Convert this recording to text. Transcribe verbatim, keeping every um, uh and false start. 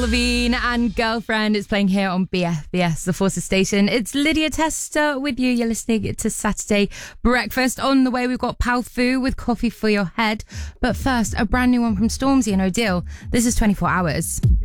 Levine and Girlfriend is playing here on B F B S, the Forces Station. It's Lydia Tester with you. You're listening to Saturday Breakfast. On the way, we've got Palfu with Coffee for Your Head. But first, a brand new one from Stormzy and Odile. This is twenty-four hours.